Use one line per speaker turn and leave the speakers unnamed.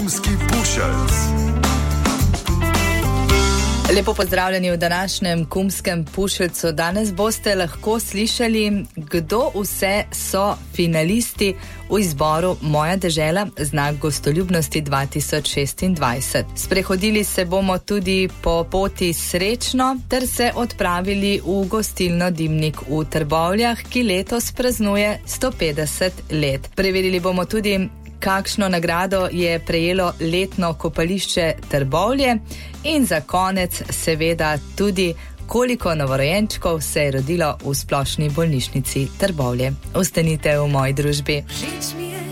Kumski pušelc.
Lepo pozdravljeni v današnjem Kumskem pušelcu. Danes boste lahko slišali, kdo vse so finalisti v izboru Moja dežela znak gostoljubnosti 2026. Sprehodili se bomo tudi po poti Srečno ter se odpravili v gostilno Dimnik v Trbovljah, ki letos praznuje 150 let. Preverili bomo tudi, kakšno nagrado je prejelo letno kopališče Trbovlje in za konec seveda tudi, koliko novorojenčkov se je rodilo v splošni bolnišnici Trbovlje. Ostanite v moji družbi.